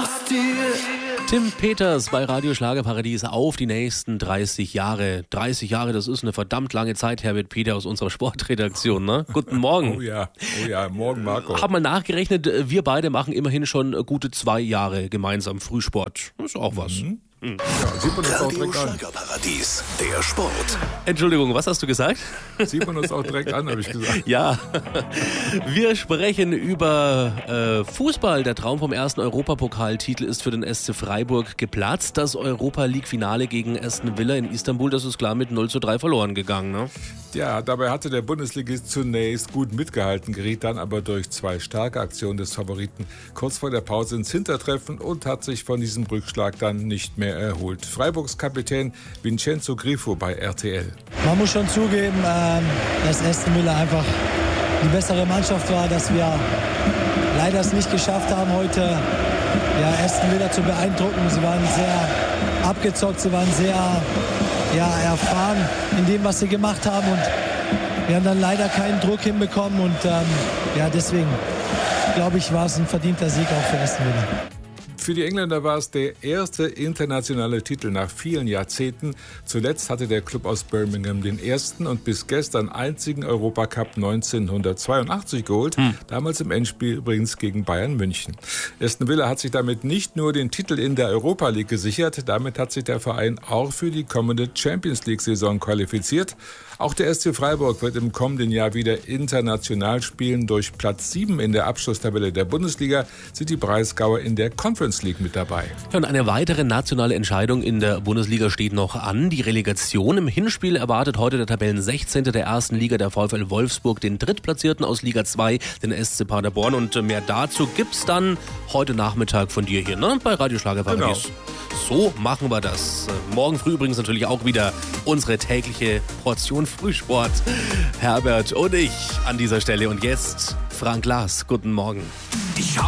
Tim Peters bei Radio Schlagerparadies auf die nächsten 30 Jahre. 30 Jahre, das ist eine verdammt lange Zeit, Herbert Peter aus unserer Sportredaktion, ne? Guten Morgen. Oh ja, morgen Marco. Hab mal nachgerechnet, wir beide machen immerhin schon gute 2 Jahre gemeinsam Frühsport. Das ist auch was. Ja, sieht man das auch Radio direkt an. Schlagerparadies, der Sport. Entschuldigung, was hast du gesagt? Sieht man das auch direkt an, habe ich gesagt. Ja, wir sprechen über Fußball. Der Traum vom ersten Europapokaltitel ist für den SC Freiburg geplatzt. Das Europa-League-Finale gegen Aston Villa in Istanbul, das ist klar mit 0:3 verloren gegangen, ne? Ja, dabei hatte der Bundesligist zunächst gut mitgehalten, geriet dann aber durch 2 starke Aktionen des Favoriten kurz vor der Pause ins Hintertreffen und hat sich von diesem Rückschlag dann nicht mehr erholt. Freiburgs Kapitän Vincenzo Grifo bei RTL. Man muss schon zugeben, dass Aston Villa einfach die bessere Mannschaft war, dass wir leider es nicht geschafft haben, heute Aston Villa zu beeindrucken. Sie waren sehr abgezockt, sie waren sehr erfahren in dem, was sie gemacht haben, und wir haben dann leider keinen Druck hinbekommen, und deswegen glaube ich, war es ein verdienter Sieg auch für Aston Villa. Für die Engländer war es der erste internationale Titel nach vielen Jahrzehnten. Zuletzt hatte der Club aus Birmingham den ersten und bis gestern einzigen Europacup 1982 geholt. Damals im Endspiel übrigens gegen Bayern München. Aston Villa hat sich damit nicht nur den Titel in der Europa League gesichert, damit hat sich der Verein auch für die kommende Champions League-Saison qualifiziert. Auch der SC Freiburg wird im kommenden Jahr wieder international spielen. Durch Platz 7 in der Abschlusstabelle der Bundesliga sind die Breisgauer in der Conference League mit dabei. Und eine weitere nationale Entscheidung in der Bundesliga steht noch an. Die Relegation. Im Hinspiel erwartet heute der Tabellen 16. der ersten Liga der VfL Wolfsburg den Drittplatzierten aus Liga 2, den SC Paderborn. Und mehr dazu gibt's dann heute Nachmittag von dir hier, ne? Bei Radio Schlagerparadies. Genau. So machen wir das. Morgen früh übrigens natürlich auch wieder unsere tägliche Portion Frühsport. Herbert und ich an dieser Stelle. Und jetzt Frank Glas. Guten Morgen.